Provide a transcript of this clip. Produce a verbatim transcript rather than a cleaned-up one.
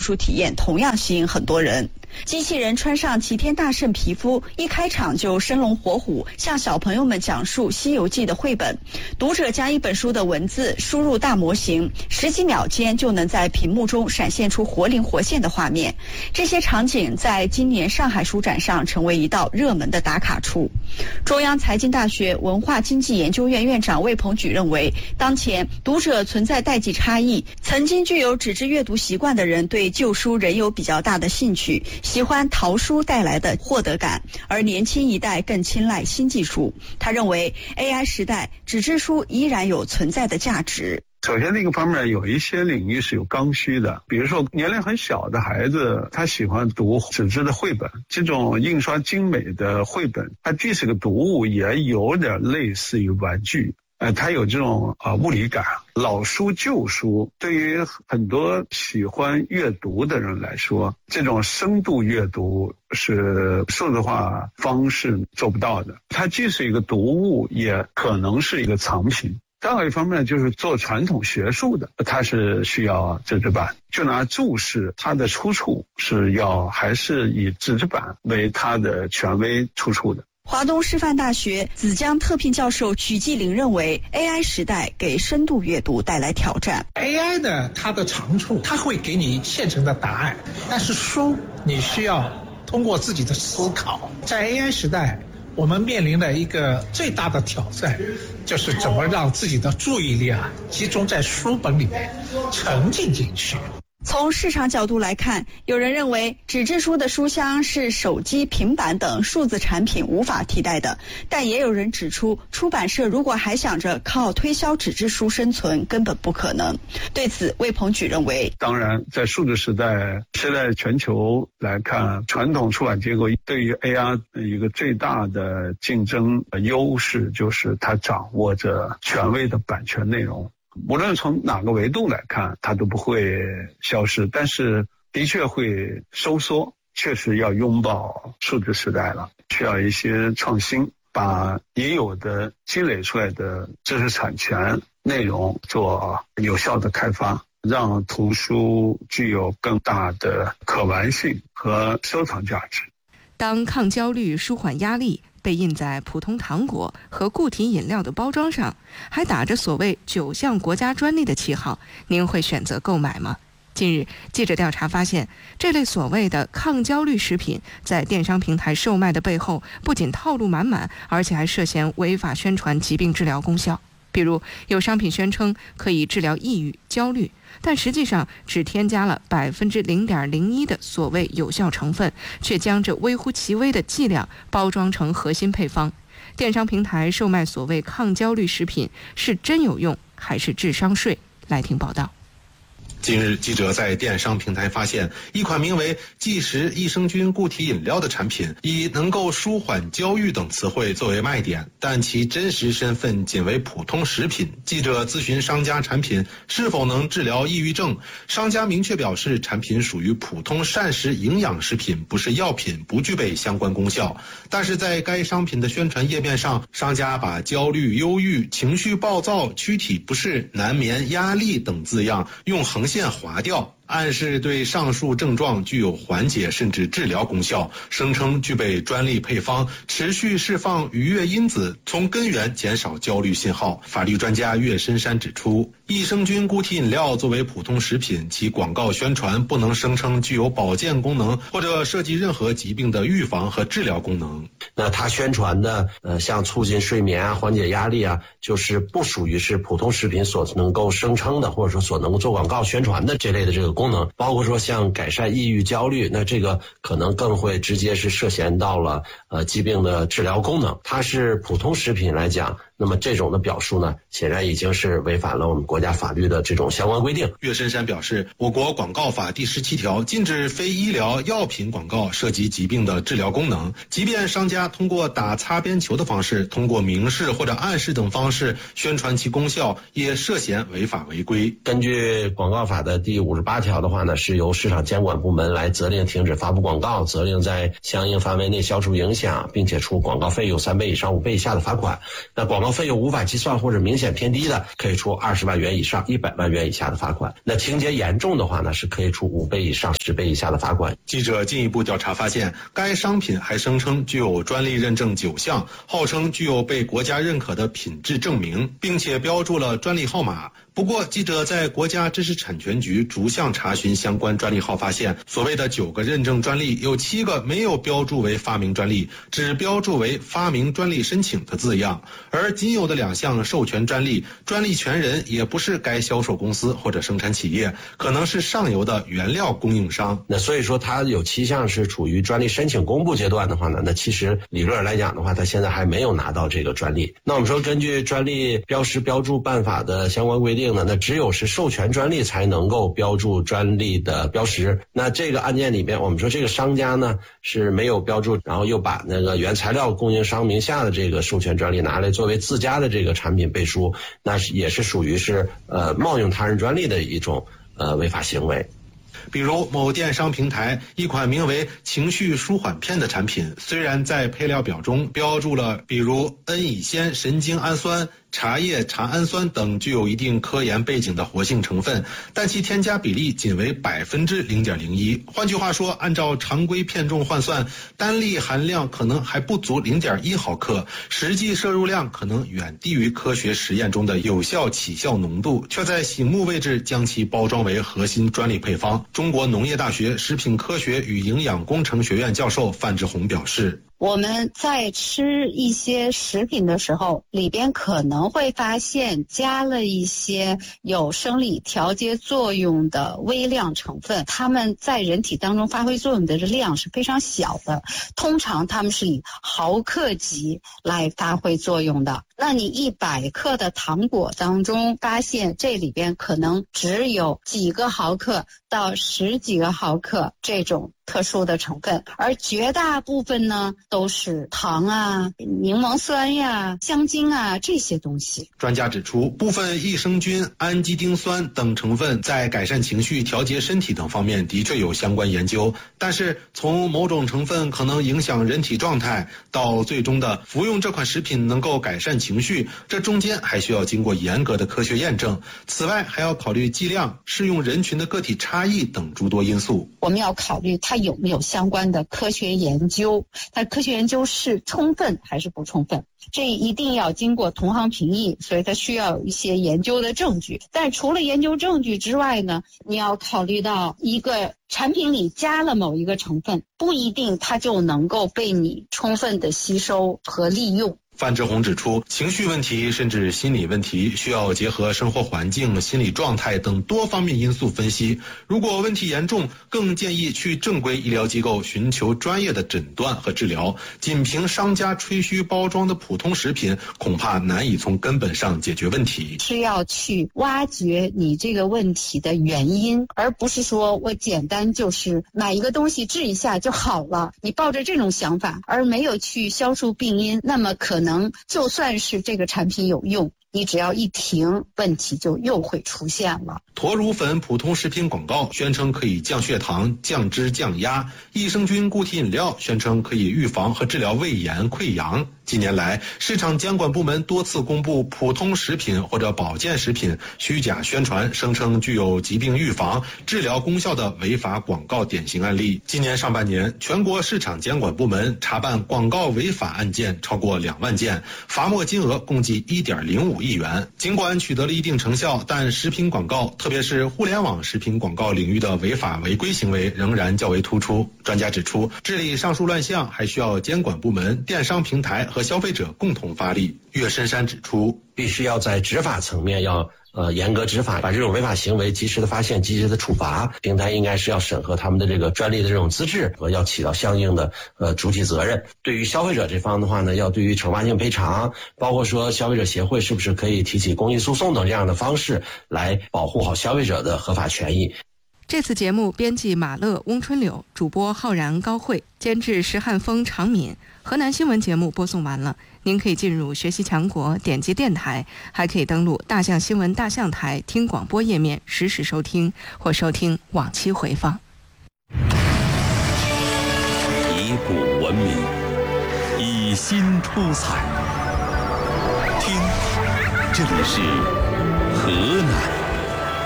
术体验同样吸引很多人。机器人穿上齐天大圣皮肤，一开场就生龙活虎，向小朋友们讲述《西游记》的绘本。读者将一本书的文字输入大模型，十几秒间就能在屏幕中闪现出活灵活现的画面。这些场景在今年上海书展上成为一道热门的打卡处。中央财经大学文化经济研究院院长魏鹏举认为，当前读者存在代际差异，曾经具有纸质阅读习惯的人对旧书仍有比较大的兴趣，喜欢淘书带来的获得感，而年轻一代更青睐新技术。他认为 A I 时代纸质书依然有存在的价值。 首先这个方面有一些领域是有刚需的，比如说年龄很小的孩子，他喜欢读纸质的绘本，这种印刷精美的绘本，它既是个读物，也有点类似于玩具。呃，它有这种啊、呃、物理感。老书旧书对于很多喜欢阅读的人来说，这种深度阅读是数字化方式做不到的。它既是一个读物，也可能是一个藏品。再有一方面就是做传统学术的，它是需要纸质版。就拿注释，它的出处是要还是以纸质版为它的权威出处的。 华东师范大学紫江特聘教授许继林认为 A I 时代给深度阅读带来挑战。 A I 呢，它的长处它会给你现成的答案，但是书你需要通过自己的思考。在 A I 时代，我们面临的一个最大的挑战就是怎么让自己的注意力啊集中在书本里面沉浸进去。 从市场角度来看，有人认为纸质书的书香是手机、平板等数字产品无法替代的，但也有人指出，出版社如果还想着靠推销纸质书生存，根本不可能。对此，魏鹏举认为， 当然在数字时代，现在全球来看，传统出版机构对于 A I 一个最大的竞争优势就是它掌握着权威的版权内容。无论从哪个维度来看，它都不会消失，但是的确会收缩，确实要拥抱数字时代了，需要一些创新，把已有的积累出来的知识产权内容做有效的开发，让图书具有更大的可玩性和收藏价值。 当抗焦虑、舒缓压力被印在普通糖果和固体饮料的包装上，还打着所谓九项国家专利的旗号，您会选择购买吗？近日，记者调查发现，这类所谓的抗焦虑食品在电商平台售卖的背后，不仅套路满满，而且还涉嫌违法宣传疾病治疗功效。比如，有商品宣称可以治疗抑郁、焦虑，但实际上只添加了百分之零点零一的所谓有效成分，却将这微乎其微的剂量包装成核心配方。电商平台售卖所谓抗焦虑食品，是真有用还是智商税？来听报道。 近日，记者在电商平台发现一款名为即食益生菌固体饮料的产品，以能够舒缓焦虑等词汇作为卖点，但其真实身份仅为普通食品。记者咨询商家产品是否能治疗抑郁症，商家明确表示产品属于普通膳食营养食品，不是药品，不具备相关功效。但是在该商品的宣传页面上，商家把焦虑、忧郁、情绪暴躁、躯体不适、难眠、压力等字样用横线划掉，暗示对上述症状具有缓解甚至治疗功效，声称具备专利配方，持续释放愉悦因子，从根源减少焦虑信号。法律专家岳深山指出，益生菌固体饮料作为普通食品，其广告宣传不能声称具有保健功能或者涉及任何疾病的预防和治疗功能。 那它宣传的呃，像促进睡眠啊、缓解压力啊，就是不属于是普通食品所能够声称的，或者说所能够做广告宣传的这类的这个功能。包括说像改善抑郁、焦虑，那这个可能更会直接是涉嫌到了呃疾病的治疗功能。它是普通食品来讲，那么这种的表述呢，显然已经是违反了我们国家法律的这种相关规定。 岳深山表示，我国广告法第十七条禁止非医疗药品广告涉及疾病的治疗功能，即便商家通过打擦边球的方式，通过明示或者暗示等方式宣传其功效，也涉嫌违法违规。 根据广告法的第五十八条条的话呢，是由市场监管部门来责令停止发布广告，责令在相应范围内消除影响，并且处广告费用三倍以上五倍以下的罚款。那广告费用无法计算或者明显偏低的，可以处二十万元以上一百万元以下的罚款。那情节严重的话呢，是可以处五倍以上十倍以下的罚款。 记者进一步调查发现，该商品还声称具有专利认证九项，号称具有被国家认可的品质证明，并且标注了专利号码。不过，记者在国家知识产权局逐项查询相关专利号，发现所谓的九个认证专利有七个没有标注为发明专利，只标注为发明专利申请的字样，而仅有的两项授权专利，专利权人也不是该销售公司或者生产企业，可能是上游的原料供应商。 那所以说它有七项是处于专利申请公布阶段的话呢，那其实理论上来讲的话，它现在还没有拿到这个专利。那我们说根据专利标识标注办法的相关规定呢，那只有是授权专利才能够标注专利的标识。那这个案件里面，我们说这个商家呢是没有标注，然后又把那个原材料供应商名下的这个授权专利拿来作为自家的这个产品背书，那也是属于是呃冒用他人专利的一种呃违法行为。 比如某电商平台一款名为情绪舒缓片的产品，虽然在配料表中标注了比如恩乙酰神经氨酸、茶叶茶氨酸等具有一定科研背景的活性成分，但其添加比例仅为百分之零点零一。换句话说，按照常规片重换算，单粒含量可能还不足零点一毫克，实际摄入量可能远低于科学实验中的有效起效浓度，却在醒目位置将其包装为核心专利配方。中国农业大学食品科学与营养工程学院教授范志红表示， 我们在吃一些食品的时候，里边可能会发现加了一些有生理调节作用的微量成分，它们在人体当中发挥作用的量是非常小的，通常它们是以毫克级来发挥作用的。那你一百克的糖果当中发现这里边可能只有几个毫克到十几个毫克这种特殊的成分，而绝大部分呢都是糖啊、柠檬酸呀、香精啊这些东西。 专家指出，部分益生菌、氨基丁酸等成分在改善情绪、调节身体等方面的确有相关研究，但是从某种成分可能影响人体状态到最终的服用这款食品能够改善情绪，这中间还需要经过严格的科学验证。此外还要考虑剂量、适用人群的个体差异等诸多因素。 我们要考虑它有没有相关的科学研究，它科学研究是充分还是不充分，这一定要经过同行评议，所以它需要有一些研究的证据。但除了研究证据之外呢，你要考虑到一个产品里加了某一个成分，不一定它就能够被你充分的吸收和利用。 范志红指出，情绪问题甚至心理问题需要结合生活环境、心理状态等多方面因素分析。如果问题严重，更建议去正规医疗机构寻求专业的诊断和治疗。仅凭商家吹嘘包装的普通食品，恐怕难以从根本上解决问题。 是要去挖掘你这个问题的原因，而不是说我简单就是买一个东西治一下就好了。你抱着这种想法而没有去消除病因，那么可能可能就算是这个产品有用，你只要一停，问题就又会出现了。 驼乳粉普通食品广告宣称可以降血糖、降脂、降压；益生菌固体饮料宣称可以预防和治疗胃炎、溃疡。近年来，市场监管部门多次公布普通食品或者保健食品虚假宣传，声称具有疾病预防、治疗功效的违法广告典型案例。今年上半年，全国市场监管部门查办广告违法案件超过两万件，罚没金额共计一点零五亿元。尽管取得了一定成效，但食品广告，特别是互联网食品广告领域的违法违规行为仍然较为突出。专家指出，治理上述乱象还需要监管部门、电商平台和消费者共同发力。岳深山指出， 必须要在执法层面要呃严格执法，把这种违法行为及时的发现、及时的处罚。平台应该是要审核他们的这个专利的这种资质，和要起到相应的呃主体责任。对于消费者这方的话呢，要对于惩罚性赔偿，包括说消费者协会是不是可以提起公益诉讼等这样的方式来保护好消费者的合法权益。 这次节目编辑马乐、翁春柳，主播浩然、高慧，监制石汉峰、常敏。河南新闻节目播送完了，您可以进入学习强国，点击电台，还可以登录大象新闻大象台听广播页面实时收听或收听往期回放。 以古文明，以新出彩。听，这里是河南。